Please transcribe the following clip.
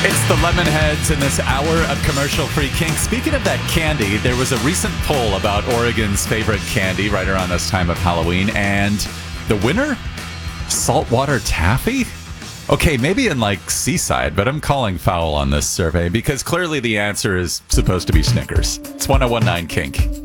It's the Lemonheads in this hour of commercial-free kink. Speaking of that candy, there was a recent poll about Oregon's favorite candy right around this time of Halloween, and the winner? Saltwater taffy? Okay, maybe in like Seaside, but I'm calling foul on this survey because clearly the answer is supposed to be Snickers. It's 1019 Kink.